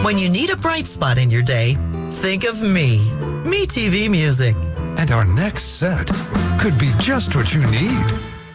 When you need a bright spot in your day, think of me TV Music. And our next set could be just what you need.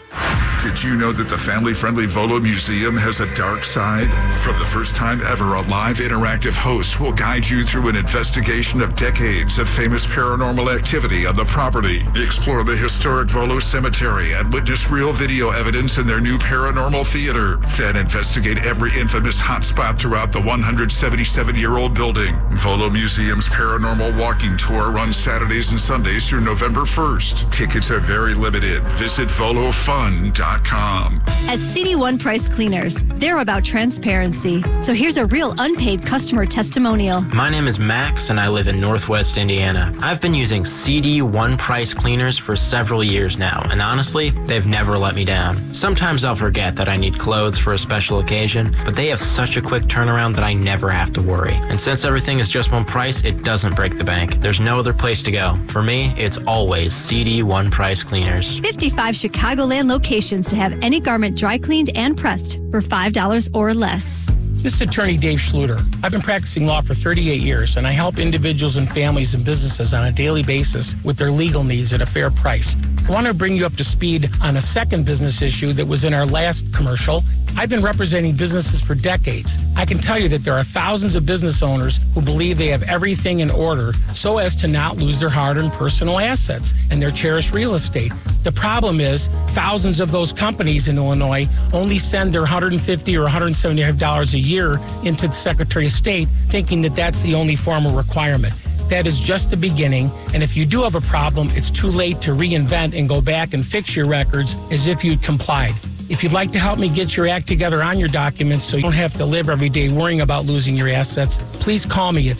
Did you know that the family-friendly Volo Museum has a dark side? For the first time ever, a live interactive host will guide you through an investigation of decades of famous paranormal activity on the property. Explore the historic Volo Cemetery and witness real video evidence in their new paranormal theater. Then investigate every infamous hotspot throughout the 177-year-old building. Volo Museum's Paranormal Walking Tour runs Saturdays and Sundays through November 1st. Tickets are very limited. Visit volofun.com. At CD1 Price Cleaners, they're about transparency. So here's a real unpaid customer testimonial. My name is Max, and I live in Northwest Indiana. I've been using CD1 Price Cleaners for several years now, and honestly, they've never let me down. Sometimes I'll forget that I need clothes for a special occasion, but they have such a quick turnaround that I never have to worry. And since everything is just one price, it doesn't break the bank. There's no other place to go. For me, it's always CD1 Price Cleaners. 55 Chicagoland locations to have any garment dry cleaned and pressed for $5 or less. This is attorney Dave Schluter. I've been practicing law for 38 years, and I help individuals and families and businesses on a daily basis with their legal needs at a fair price. I want to bring you up to speed on a second business issue that was in our last commercial. I've been representing businesses for decades. I can tell you that there are thousands of business owners who believe they have everything in order so as to not lose their hard-earned personal assets and their cherished real estate. The problem is thousands of those companies in Illinois only send their $150 or $175 a year into the Secretary of State, thinking that that's the only formal requirement. That is just the beginning, and if you do have a problem, it's too late to reinvent and go back and fix your records as if you'd complied. If you'd like to help me get your act together on your documents so you don't have to live every day worrying about losing your assets, please call me at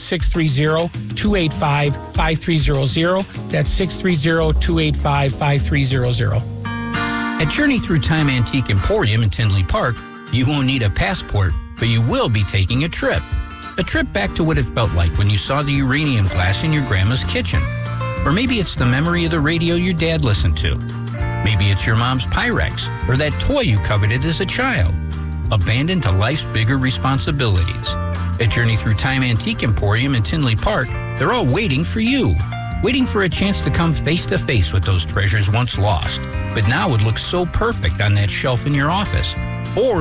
630-285-5300. That's 630-285-5300. At Journey Through Time Antique Emporium in Tinley Park, you won't need a passport, but you will be taking a trip. A trip back to what it felt like when you saw the uranium glass in your grandma's kitchen. Or maybe it's the memory of the radio your dad listened to. Maybe it's your mom's Pyrex or that toy you coveted as a child. Abandoned to life's bigger responsibilities. At Journey Through Time Antique Emporium in Tinley Park, they're all waiting for you. Waiting for a chance to come face to face with those treasures once lost, but now would look so perfect on that shelf in your office. Or